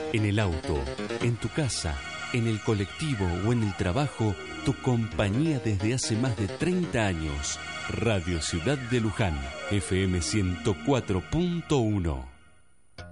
En el auto, en tu casa, en el colectivo o en el trabajo, tu compañía desde hace más de 30 años. Radio Ciudad de Luján, FM 104.1.